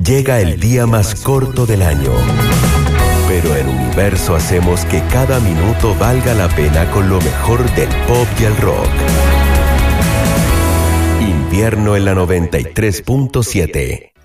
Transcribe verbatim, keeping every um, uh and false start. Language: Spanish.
Llega el día más corto del año, pero en Universo hacemos que cada minuto valga la pena con lo mejor del pop y el rock. Invierno en la noventa y tres punto siete.